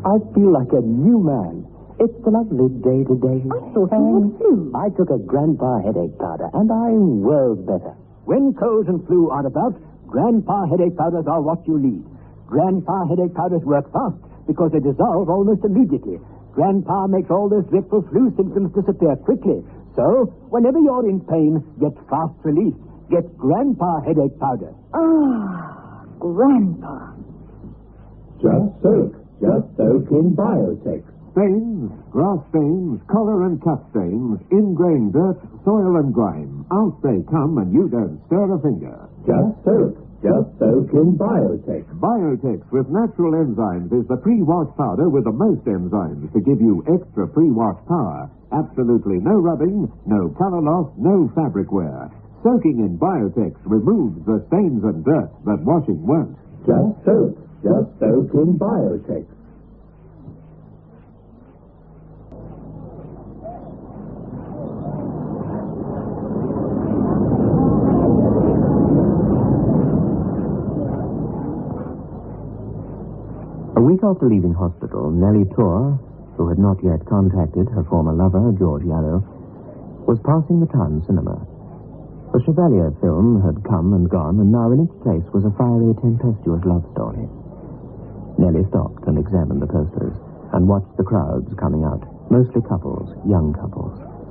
I feel like a new man. It's a lovely day today. I thought you had flu. I took a Grandpa headache powder, and I'm well better. When colds and flu are about, Grandpa headache powders are what you need. Grandpa headache powders work fast because they dissolve almost immediately. Grandpa makes all those dreadful flu symptoms disappear quickly. So, whenever you're in pain, get fast relief. Get Grandpa headache powder. Ah, Grandpa. Just soak in Biotech. Stains, grass stains, collar and cuff stains, ingrain dirt, soil and grime. Out they come and you don't stir a finger. Just soak in Biotech. Biotex with natural enzymes is the pre-wash powder with the most enzymes to give you extra pre-wash power. Absolutely no rubbing, no color loss, no fabric wear. Soaking in Biotex removes the stains and dirt that washing won't. Just soak in Biotech. A week after leaving hospital, Nellie Torr, who had not yet contacted her former lover, George Yarrow, was passing the town cinema. The Chevalier film had come and gone, and now in its place was a fiery, tempestuous love story. Nellie stopped and examined the posters and watched the crowds coming out, mostly couples, young couples.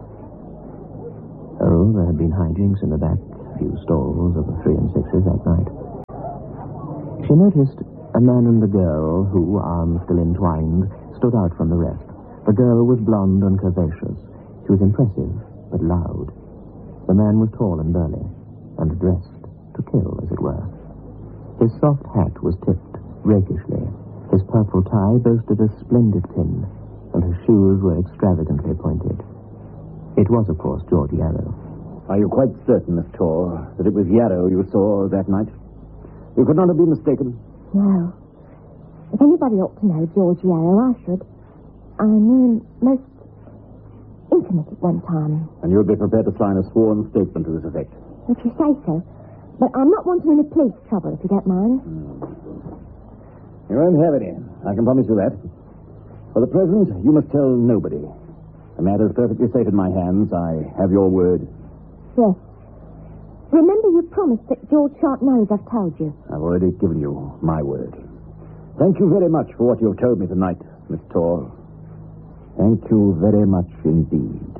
Oh, there had been hijinks in the back, few stalls of the 3 and 6s that night. She noticed a man and a girl who, arms still entwined, stood out from the rest. The girl was blonde and curvaceous. She was impressive, but loud. The man was tall and burly, and dressed to kill, as it were. His soft hat was tipped rakishly. His purple tie boasted a splendid pin, and his shoes were extravagantly pointed. It was, of course, George Yarrow. Are you quite certain, Miss Torr, that it was Yarrow you saw that night? You could not have been mistaken? No. If anybody ought to know George Yarrow, I should. I knew him most intimate at one time. And you'd be prepared to sign a sworn statement to this effect? If you say so. But I'm not wanting any police trouble, if you don't mind. You won't have any. I can promise you that. For the present, you must tell nobody. The matter's perfectly safe in my hands. I have your word. Yes. Remember you promised that George shan't know as I've told you. I've already given you my word. Thank you very much for what you've told me tonight, Miss Torr. Thank you very much indeed.